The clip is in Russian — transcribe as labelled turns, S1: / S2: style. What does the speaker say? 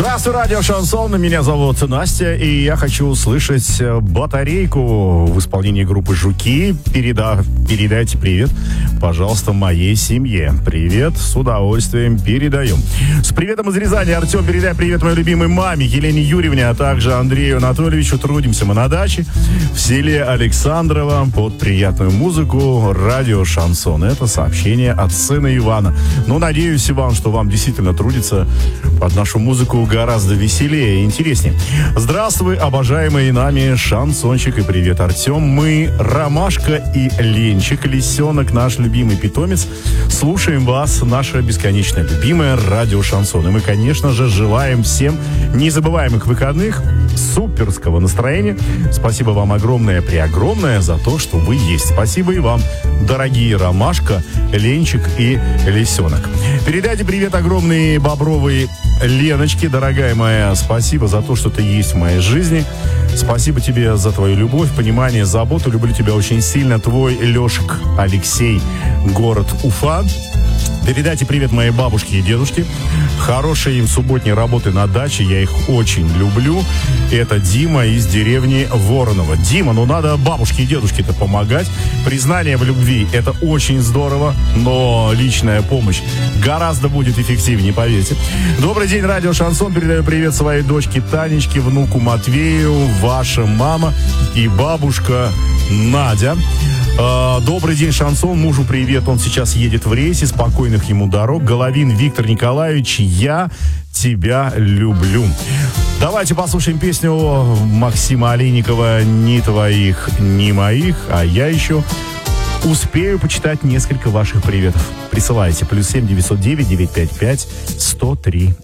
S1: Здравствуй, радио Шансон. Меня зовут Настя, и я хочу услышать «Батарейку» в исполнении группы «Жуки». Передайте привет, пожалуйста, моей семье. Привет, с удовольствием передаю. С приветом из Рязани, Артем, передай привет моей любимой маме Елене Юрьевне, а также Андрею Анатольевичу. Трудимся мы на даче в селе Александрово под приятную музыку радио Шансон. Это сообщение от сына Ивана. Ну, надеюсь, Иван, что вам действительно трудится под нашу музыку гораздо веселее и интереснее. Здравствуй, обожаемый нами шансончик, и привет, Артем. Мы Ромашка и Ленчик, лисенок, наш любимый питомец. Слушаем вас, наше бесконечно любимое радио Шансон. И мы, конечно же, желаем всем незабываемых выходных, суперского настроения. Спасибо вам огромное-преогромное за то, что вы есть. Спасибо и вам, дорогие Ромашка, Ленчик и Лисенок. Передайте привет огромной бобровой Леночке, дорогая моя. Спасибо за то, что ты есть в моей жизни. Спасибо тебе за твою любовь, понимание, заботу. Люблю тебя очень сильно. Твой Лешек Алексей, город Уфа. Передайте привет моей бабушке и дедушке. Хорошей им субботней работы на даче. Я их очень люблю. Это Дима из деревни Воронова. Дима, ну надо бабушке и дедушке-то помогать. Признание в любви — это очень здорово, но личная помощь гораздо будет эффективнее, поверьте. Добрый день, радио Шансон. Передаю привет своей дочке Танечке, внуку Матвею, ваша мама и бабушка Надя. Добрый день, Шансон. Мужу привет. Он сейчас едет в рейсе. Спокойных ему дорог. Головин Виктор Николаевич, я тебя люблю. Давайте послушаем песню Максима Олейникова «Ни твоих, ни моих». А я еще успею почитать несколько ваших приветов. Присылайте. +7 909 955 103